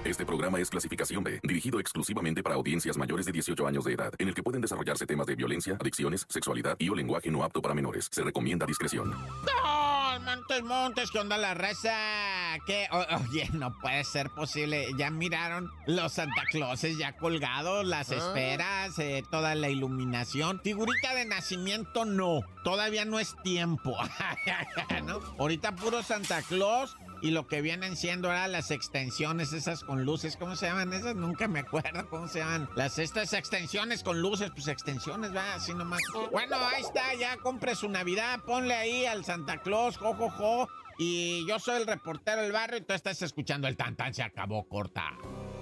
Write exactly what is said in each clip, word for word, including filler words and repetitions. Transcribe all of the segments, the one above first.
Este programa es clasificación B, dirigido exclusivamente para audiencias mayores de dieciocho años de edad, en el que pueden desarrollarse temas de violencia, adicciones, sexualidad y o lenguaje no apto para menores. Se recomienda discreción. ¡No! Montes, Montes, ¿qué onda la raza? ¿Qué? O- oye, no puede ser posible. ¿Ya miraron los Santa Clauses ya colgados, las esferas, eh, toda la iluminación? Figurita de nacimiento, no. Todavía no es tiempo. ¿No? Ahorita puro Santa Claus. Y lo que vienen siendo ahora las extensiones, esas con luces, ¿cómo se llaman esas? Nunca me acuerdo cómo se llaman. Las estas extensiones con luces, pues extensiones, va, así nomás. Bueno, ahí está, ya compre su Navidad, ponle ahí al Santa Claus, jo, jo, jo. Y yo soy el reportero del barrio y tú estás escuchando el tan tan, se acabó, corta.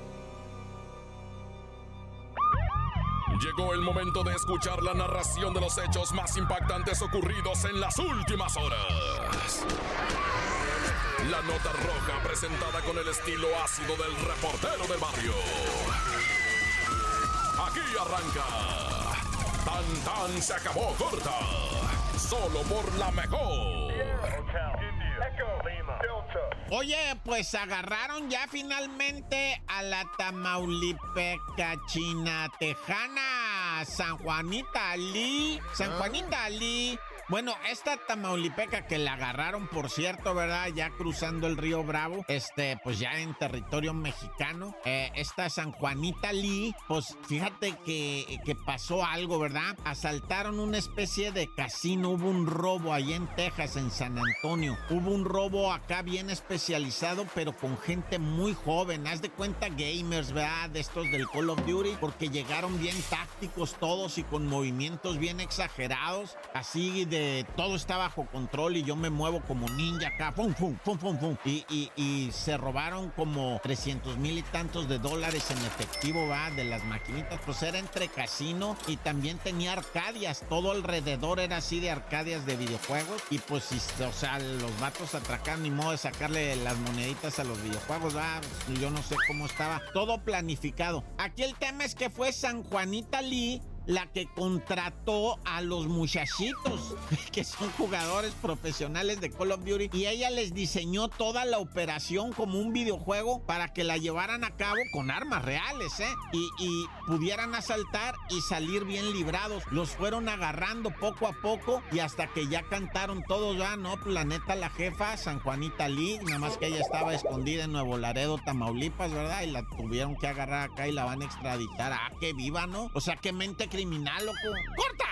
Llegó el momento de escuchar la narración de los hechos más impactantes ocurridos en las últimas horas. La nota roja presentada con el estilo ácido del reportero del barrio. Aquí arranca. Tan tan se acabó corta. Solo por la mejor. Oye, pues agarraron ya finalmente a la Tamaulipeca China Tejana, San Juanita Lee. San Juanita Lee. Bueno, esta Tamaulipeca que la agarraron, por cierto, ¿verdad? Ya cruzando el río Bravo, este, pues ya en territorio mexicano. Eh, esta San Juanita Lee, pues fíjate que, que pasó algo, ¿verdad? Asaltaron una especie de casino, hubo un robo ahí en Texas, en San Antonio. Hubo un robo acá bien especializado, pero con gente muy joven. Haz de cuenta gamers, ¿verdad? De estos del Call of Duty, porque llegaron bien tácticos todos y con movimientos bien exagerados, así de todo está bajo control y yo me muevo como ninja acá, pum, pum, pum, pum, pum. Y, y, y se robaron como trescientos mil y tantos de dólares en efectivo, va, de las maquinitas. Pues era entre casino y también tenía arcadias. Todo alrededor era así de arcadias de videojuegos. Y pues, si, o sea, los vatos atracaron, ni modo de sacarle las moneditas a los videojuegos, va. Yo no sé cómo estaba. Todo planificado. Aquí el tema es que fue San Juanita Lee la que contrató a los muchachitos, que son jugadores profesionales de Call of Duty, y ella les diseñó toda la operación como un videojuego para que la llevaran a cabo con armas reales, ¿eh? Y, y pudieran asaltar y salir bien librados. Los fueron agarrando poco a poco y hasta que ya cantaron todos, ya, ¿no? Pues la neta, la jefa, San Juanita Lee, nada más que ella estaba escondida en Nuevo Laredo, Tamaulipas, ¿verdad? Y la tuvieron que agarrar acá y la van a extraditar. Ah, que viva, ¿no? O sea, qué mente criminal, loco. ¡Corta!